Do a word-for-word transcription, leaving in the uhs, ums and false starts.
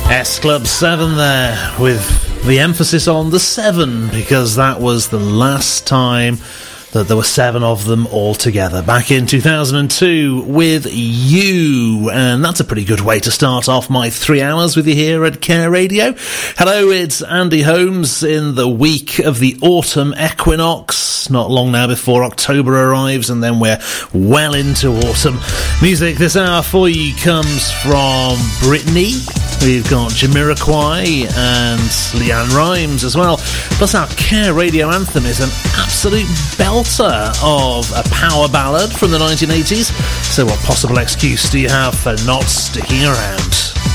S Club seven there, with the emphasis on the seven, because that was the last time that there were seven of them all together, back in two thousand two with You. And that's a pretty good way to start off my three hours with you here at Care Radio. Hello, it's Andy Holmes in the week of the autumn equinox. Not long now before October arrives, and then we're well into autumn. Music this hour for you comes from Britney. We've got Jamiroquai and Leanne Rimes as well. Plus our Care Radio anthem is an absolute belter of a power ballad from the nineteen eighties. So what possible excuse do you have for not sticking around?